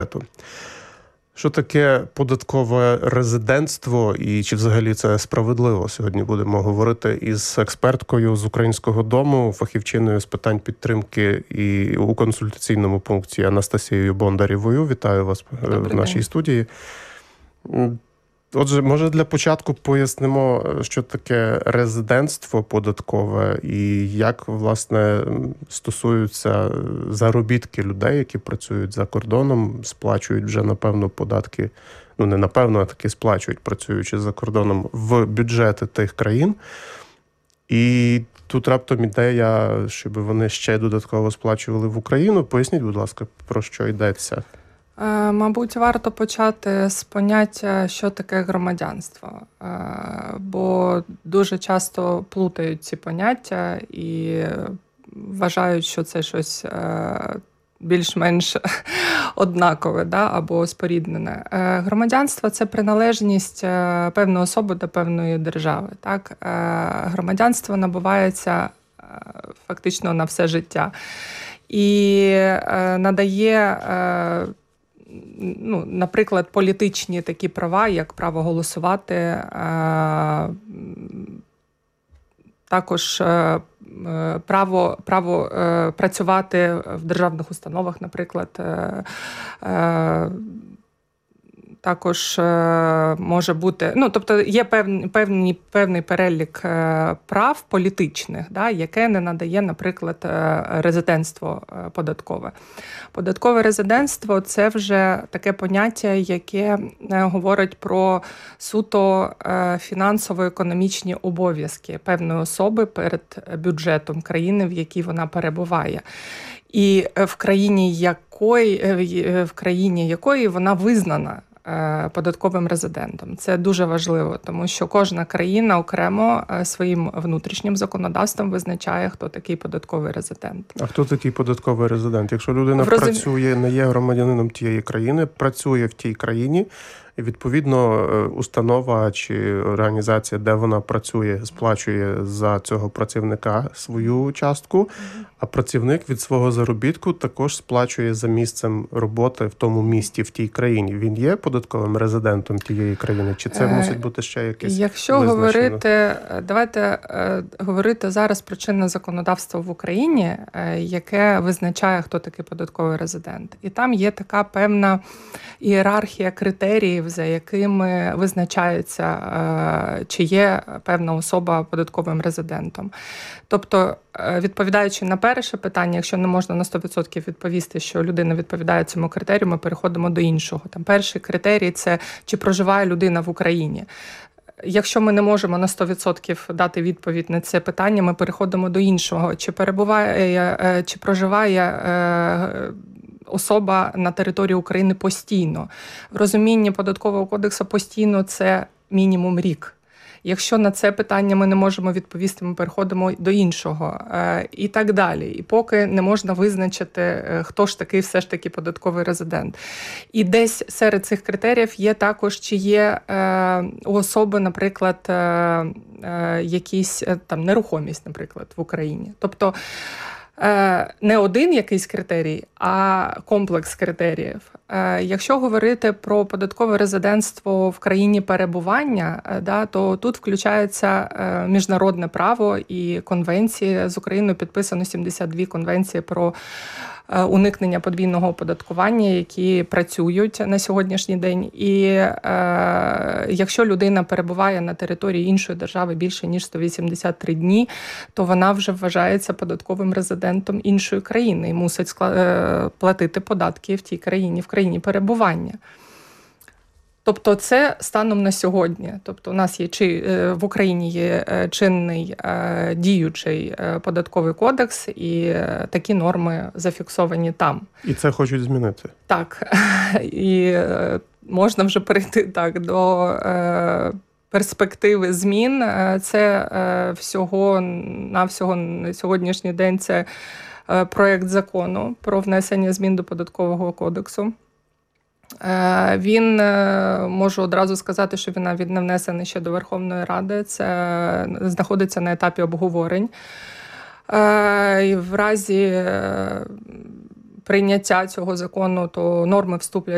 Що таке податкове резидентство і чи взагалі це справедливо? Сьогодні будемо говорити із експерткою з Українського дому, фахівчиною з питань підтримки і у консультаційному пункті Анастасією Бондарєвою. Вітаю вас в нашій студії. Отже, може для початку пояснимо, що таке резидентство податкове і як, власне, стосуються заробітки людей, які працюють за кордоном, сплачують вже, напевно, податки, не напевно, а таки сплачують, працюючи за кордоном, в бюджети тих країн. І тут раптом ідея, щоб вони ще додатково сплачували в Україну. Поясніть, будь ласка, про що йдеться? Мабуть, варто почати з поняття, що таке громадянство, бо дуже часто плутають ці поняття і вважають, що це щось більш-менш однакове, або споріднене. Громадянство – це приналежність певної особи до певної держави. Так? Громадянство набувається фактично на все життя і надає наприклад, політичні такі права, як право голосувати, також право працювати в державних установах, наприклад, також може бути, тобто є певний перелік прав політичних, яке не надає, наприклад, резидентство податкове. Податкове резидентство – це вже таке поняття, яке говорить про суто фінансово-економічні обов'язки певної особи перед бюджетом країни, в якій вона перебуває. І в країні якої вона визнана податковим резидентом. Це дуже важливо, тому що кожна країна окремо своїм внутрішнім законодавством визначає, хто такий податковий резидент. А хто такий податковий резидент? Якщо людина працює, не є громадянином тієї країни, працює в тій країні, і, відповідно, установа чи організація, де вона працює, сплачує за цього працівника свою частку, а працівник від свого заробітку також сплачує за місцем роботи в тому місті, в тій країні. Він є податковим резидентом тієї країни? Чи це мусить бути ще якесь визначено? Давайте говорити зараз про чинне законодавство в Україні, яке визначає, хто такий податковий резидент. І там є така певна ієрархія критеріїв, за якими визначається, чи є певна особа податковим резидентом. Тобто, відповідаючи на перше питання, якщо не можна на 100% відповісти, що людина відповідає цьому критерію, ми переходимо до іншого. Там перший критерій – це чи проживає людина в Україні. Якщо ми не можемо на 100% дати відповідь на це питання, ми переходимо до іншого. Чи проживає особа на території України постійно. В розумінні Податкового кодексу постійно – це мінімум рік. Якщо на це питання ми не можемо відповісти, ми переходимо до іншого і так далі. І поки не можна визначити, хто ж такий все ж таки податковий резидент. І десь серед цих критеріїв є також, чи є у особи, наприклад, якісь там нерухомість, наприклад, в Україні. Тобто не один якийсь критерій, а комплекс критеріїв. Якщо говорити про податкове резидентство в країні перебування, то тут включається міжнародне право і конвенції. З Україною підписано 72 конвенції про уникнення подвійного оподаткування, які працюють на сьогоднішній день. І якщо людина перебуває на території іншої держави більше, ніж 183 дні, то вона вже вважається податковим резидентом іншої країни і мусить платити податки в тій країні, в країні перебування. Тобто це станом на сьогодні. Тобто у нас є в Україні є чинний діючий податковий кодекс, і такі норми зафіксовані там. І це хочуть змінити? Так. І можна вже перейти до перспективи змін. Це всього-навсього на сьогоднішній день це проєкт закону про внесення змін до Податкового кодексу. Він, можу одразу сказати, що він навіть не внесений ще до Верховної Ради, це знаходиться на етапі обговорень. І в разі прийняття цього закону, то норми вступлять